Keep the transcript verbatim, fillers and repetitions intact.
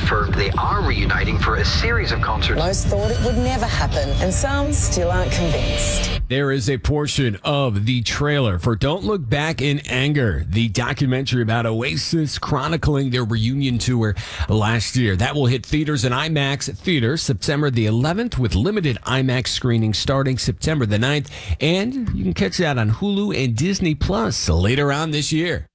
confirmed they are reuniting for a series of concerts. Most thought it would never happen, and some still aren't convinced. There is a portion of the trailer for Don't Look Back in Anger, the documentary about Oasis chronicling their reunion tour last year. That will hit theaters and IMAX theaters September the eleventh with limited IMAX screenings starting September the ninth. And you can catch that on Hulu and Disney Plus later on this year.